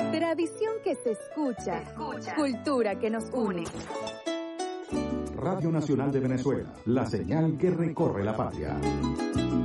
Tradición que se escucha. Cultura que nos une. Radio Nacional de Venezuela, la señal que recorre la patria.